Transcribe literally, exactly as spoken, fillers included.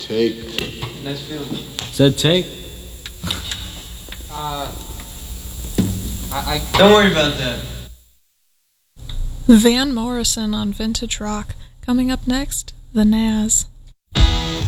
Take. Nice feeling. Said take. Uh, I, I... Don't worry about that. Van Morrison on Vintage Rock. Coming up next, The Nazz.